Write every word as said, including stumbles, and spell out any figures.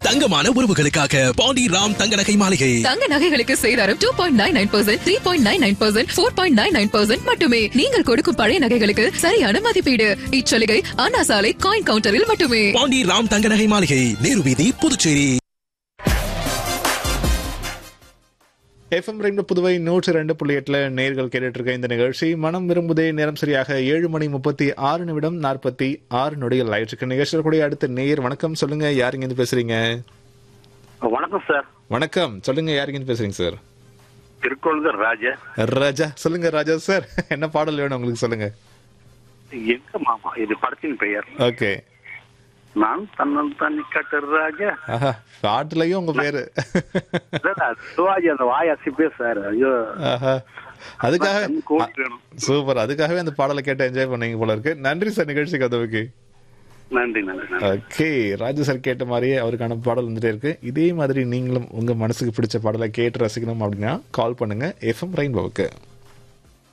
தங்கமான உறவுகளுக்காக பாண்டி ராம் தங்க நகை மாளிகை. தங்க நகைகளுக்கு சேதாரம் two point nine nine percent, three point nine nine percent, four point nine nine percent மட்டுமே. நீங்கள் கொடுக்கும் பழைய நகைகளுக்கு சரியான மதிப்பீடு. இச்சலுகை அண்ணா சாலை காயின் கவுண்டரில் மட்டுமே. பாண்டி ராம் தங்க நகை மாளிகை, நேரு வீதி, புதுச்சேரி. எஃப்எம் ரெண்டு புதுவை நூற்றி ரெண்டு புள்ளி எட்டுல நேர்கள் கேட்டுட்டு இருக்க இந்த நிகழ்ச்சி மனம் விரும்புதே. நேரம் சரியாக ஏழு மணி முப்பத்தி ஆறு நிமிடம் நாற்பத்தி ஆறு நொடிகள் ஆயிடுச்சு. நிகழ்ச்சியில் கூட அடுத்த நேயர். வணக்கம், சொல்லுங்க, யாருங்க இருந்து பேசுறீங்க? வணக்கம் சார். வணக்கம், சொல்லுங்க, யாருங்க இருந்து பேசுறீங்க சார்? திருக்கோளுதர் ராஜா. ராஜா, சொல்லுங்க ராஜா சார், என்ன பாடல் வேணும் உங்களுக்கு? சொல்லுங்க. எங்க மாமா இது படத்தின் பெயர். ஓகே. நான் தன்னல் தண்ணி கட்டுற ராஜா. ஆஹா, பாட்டுலயும் உங்க பேரு சிவாஜி அந்த வாய் அசிப்பே சார். ஐயோ, அதுக்காக சூப்பர். அதுக்காகவே அந்த பாடலை கேட்டு என்ஜாய் பண்ணீங்க போல இருக்கு. நன்றி சார் நிகழ்ச்சிக்கு அதுவுக்கு. நன்றி நன்றி. ஓகே, ராஜு சார் கேட்ட மாதிரியே அவருக்கான பாடல் வந்துட்டே இருக்கு. இதே மாதிரி நீங்களும் உங்க மனசுக்கு பிடிச்ச பாடலை கேட்டு ரசிக்கணும் அப்படின்னா கால் பண்ணுங்க எஃப்எம் ரெயின்போவுக்கு.